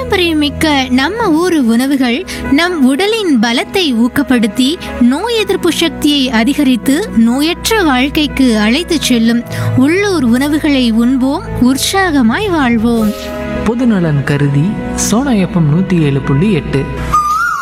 பாரம்பரியமிக்க நம்ம ஊர் உணவுகள் நம் உடலின் பலத்தை ஊக்கப்படுத்தி நோய் எதிர்ப்பு சக்தியை அதிகரித்து நோயற்ற வாழ்க்கைக்கு அழைத்துச் செல்லும். உள்ளூர் உணவுகளை உண்போம், உற்சாகமாய் வாழ்வோம். பொதுநலன் கருதி சோனா FM 107.8.